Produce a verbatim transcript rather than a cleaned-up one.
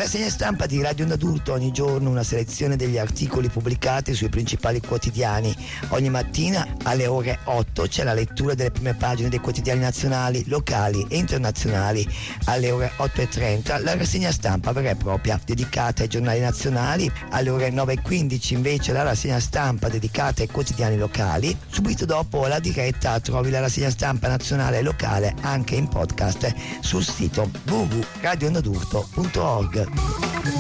Rassegna stampa di Radio Onda d'Urto, ogni giorno una selezione degli articoli pubblicati sui principali quotidiani. Ogni mattina alle ore otto c'è la lettura delle prime pagine dei quotidiani nazionali, locali e internazionali. Alle ore otto e trenta la rassegna stampa vera e propria dedicata ai giornali nazionali. Alle ore nove e quindici invece la rassegna stampa dedicata ai quotidiani locali. Subito dopo la diretta trovi la rassegna stampa nazionale e locale anche in podcast sul sito w w w punto radio onda d'urto punto org.